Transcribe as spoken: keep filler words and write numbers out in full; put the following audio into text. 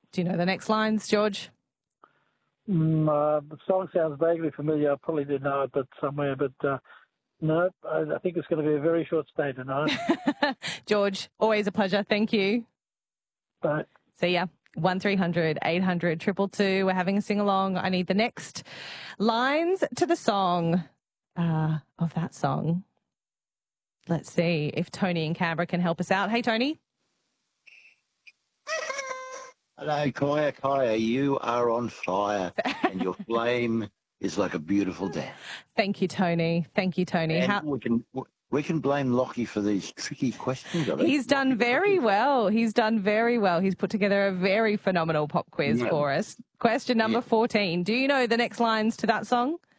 Do you know the next lines, George? Mm, uh, the song sounds vaguely familiar. I probably did know it, but somewhere. But uh, no, I, I think it's going to be a very short stay tonight. George, always a pleasure. Thank you. Bye. See ya. one three hundred eight hundred two two two. We're having a sing-along. I need the next lines to the song uh, of that song. Let's see if Tony in Canberra can help us out. Hey, Tony. Hello, Kaya. Kaya, you are on fire and your flame is like a beautiful dance. Thank you, Tony. Thank you, Tony. And How- we can we can blame Lockie for these tricky questions. I think. He's done Lockie, very Lockie. well. He's done very well. He's put together a very phenomenal pop quiz Yeah. for us. Question number Yeah. fourteen. Do you know the next lines to that song?